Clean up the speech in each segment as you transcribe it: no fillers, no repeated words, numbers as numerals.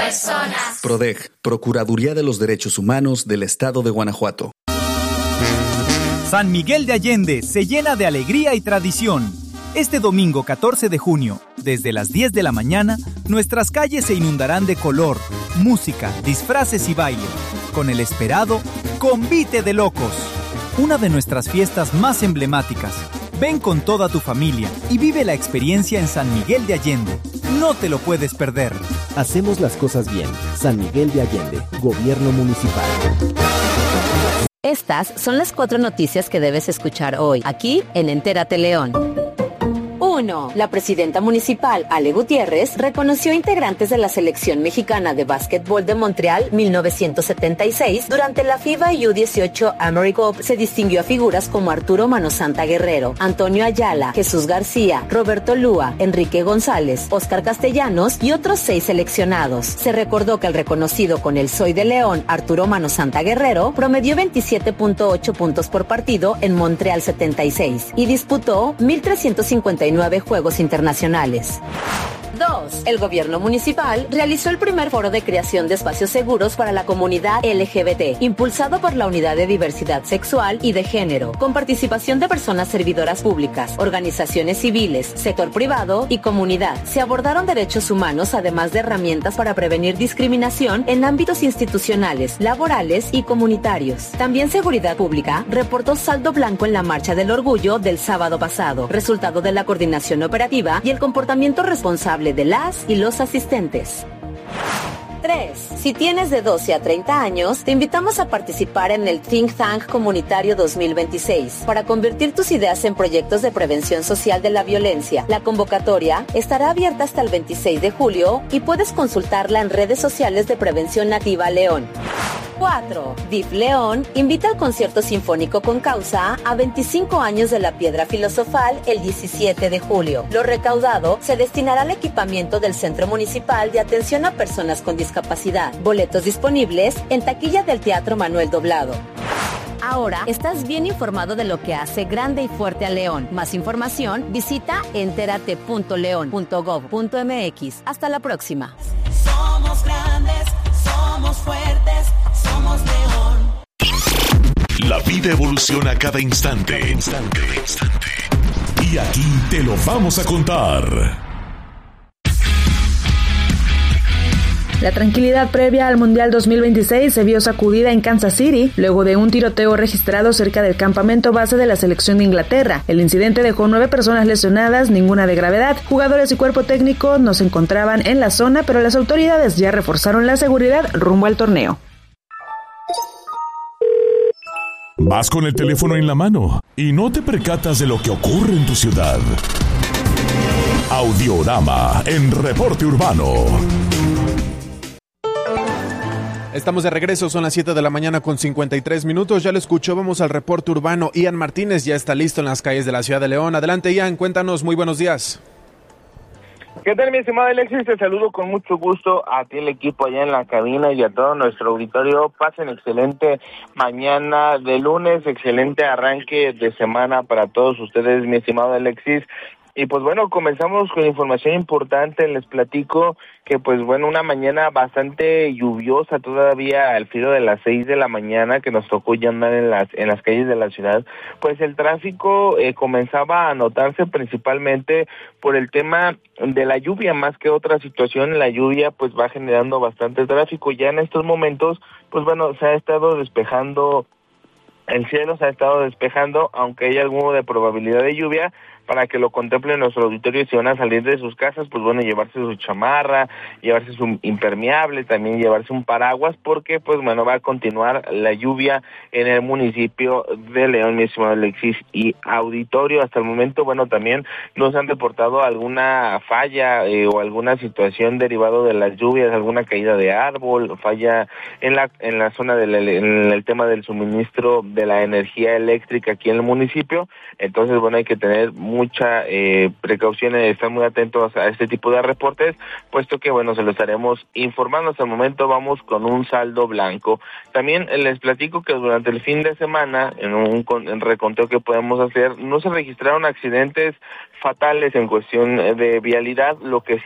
personas. PRODEG, Procuraduría de los Derechos Humanos del Estado de Guanajuato. San Miguel de Allende se llena de alegría y tradición. Este domingo 14 de junio, desde las 10 de la mañana, nuestras calles se inundarán de color, música, disfraces y baile, con el esperado Convite de Locos, una de nuestras fiestas más emblemáticas. Ven con toda tu familia y vive la experiencia en San Miguel de Allende. No te lo puedes perder. Hacemos las cosas bien. San Miguel de Allende, Gobierno Municipal. Estas son las 4 noticias que debes escuchar hoy, aquí en Entérate León. 1. La presidenta municipal, Ale Gutiérrez, reconoció integrantes de la selección mexicana de básquetbol de Montreal 1976. Durante la FIBA U18 AmeriCup se distinguió a figuras como Arturo Manosanta Guerrero, Antonio Ayala, Jesús García, Roberto Lúa, Enrique González, Oscar Castellanos y otros 6 seleccionados. Se recordó que el reconocido con el Soy de León, Arturo Manosanta Guerrero, promedió 27.8 puntos por partido en Montreal 76 y disputó 1,359 juegos internacionales. 2. El gobierno municipal realizó el primer foro de creación de espacios seguros para la comunidad LGBT, impulsado por la Unidad de Diversidad Sexual y de Género, con participación de personas servidoras públicas, organizaciones civiles, sector privado y comunidad. Se abordaron derechos humanos, además de herramientas para prevenir discriminación en ámbitos institucionales, laborales y comunitarios. También Seguridad Pública reportó saldo blanco en la Marcha del Orgullo del sábado pasado, resultado de la coordinación operativa y el comportamiento responsable de las y los asistentes. 3. Si tienes de 12 a 30 años, te invitamos a participar en el Think Tank Comunitario 2026 para convertir tus ideas en proyectos de prevención social de la violencia. La convocatoria estará abierta hasta el 26 de julio y puedes consultarla en redes sociales de Prevención Nativa León. 4. DIF León invita al concierto sinfónico con causa a 25 años de la Piedra Filosofal el 17 de julio. Lo recaudado se destinará al equipamiento del Centro Municipal de Atención a Personas con Discapacidad. Boletos disponibles en taquilla del Teatro Manuel Doblado. Ahora estás bien informado de lo que hace grande y fuerte a León. Más información, visita enterate.leon.gov.mx. Hasta la próxima. Somos grandes, somos fuertes, somos León. La vida evoluciona cada instante. Y aquí te lo vamos a contar. La tranquilidad previa al Mundial 2026 se vio sacudida en Kansas City luego de un tiroteo registrado cerca del campamento base de la selección de Inglaterra. El incidente dejó 9 personas lesionadas, ninguna de gravedad. Jugadores y cuerpo técnico no se encontraban en la zona, pero las autoridades ya reforzaron la seguridad rumbo al torneo. Vas con el teléfono en la mano y no te percatas de lo que ocurre en tu ciudad. Audiorama en Reporte Urbano. Estamos de regreso, son las 7 de la mañana con 53 minutos. Ya lo escuchó, vamos al reporte urbano. Ian Martínez ya está listo en las calles de la ciudad de León. Adelante, Ian, cuéntanos, muy buenos días. ¿Qué tal, mi estimado Alexis? Te saludo con mucho gusto a ti, el equipo allá en la cabina y a todo nuestro auditorio. Pasen excelente mañana de lunes, excelente arranque de semana para todos ustedes, mi estimado Alexis. Y pues bueno, comenzamos con información importante. Les platico que pues bueno, una mañana bastante lluviosa todavía al filo de las 6 de la mañana que nos tocó ya andar en las calles de la ciudad. Pues el tráfico comenzaba a notarse principalmente por el tema de la lluvia, más que otra situación. La lluvia pues va generando bastante tráfico. Ya en estos momentos pues bueno, se ha estado despejando el cielo, aunque hay algo de probabilidad de lluvia. Para que lo contemplen nuestro auditorio, si van a salir de sus casas, pues bueno, llevarse su chamarra, llevarse su impermeable, también llevarse un paraguas, porque pues bueno, va a continuar la lluvia en el municipio de León, mi estimado Alexis y auditorio. Hasta el momento, bueno, también nos han reportado alguna falla o alguna situación derivado de las lluvias, alguna caída de árbol, falla en la zona en el tema del suministro de la energía eléctrica aquí en el municipio. Entonces, bueno, hay que tener mucha precaución, estar muy atentos a este tipo de reportes, puesto que bueno, se lo estaremos informando. Hasta el momento vamos con un saldo blanco. También les platico que durante el fin de semana, en un reconteo que podemos hacer, no se registraron accidentes fatales en cuestión de vialidad. Lo que sí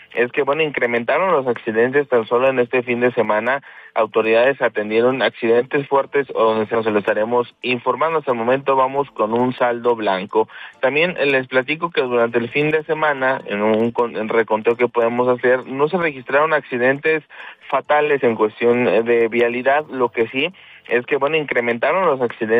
es que, incrementaron los accidentes tan solo en este fin de semana. Autoridades atendieron accidentes fuertes donde se lo estaremos informando. Hasta el momento vamos con un saldo blanco. También les platico que durante el fin de semana, en un reconteo que podemos hacer, no se registraron accidentes fatales en cuestión de vialidad. Lo que sí es que, incrementaron los accidentes